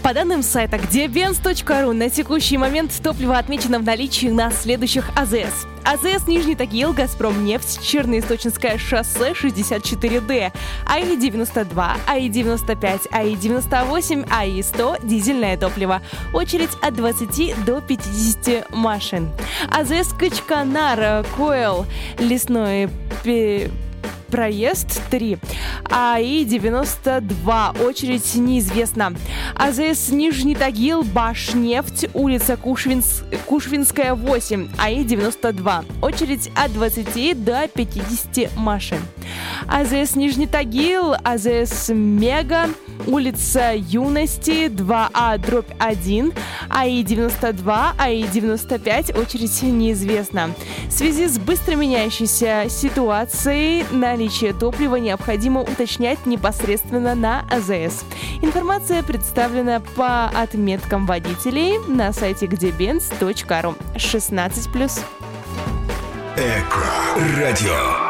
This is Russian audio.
По данным сайта gdebenz.ru, на текущий момент топливо отмечено в наличии на следующих АЗС. АЗС Нижний Тагил, Газпромнефть, Черноисточинское шоссе 64Д, АИ-92, АИ-95, АИ-98, АИ-100, дизельное топливо. Очередь от 20 до 50 машин. АЗС Качканар, Койл, Лесной проезд 3, АИ-92, очередь неизвестна. АЗС Нижний Тагил, Башнефть, улица Кушвинская 8, АИ-92, очередь от 20 до 50 машин. АЗС Нижний Тагил, АЗС Мега, улица Юности 2А/1, АИ-92, АИ-95, очередь неизвестна. В связи с быстро меняющейся ситуацией наличие топлива необходимо уточнять непосредственно на АЗС. Информация представлена по отметкам водителей на сайте gdebenz.ru. 16+. Эко радио.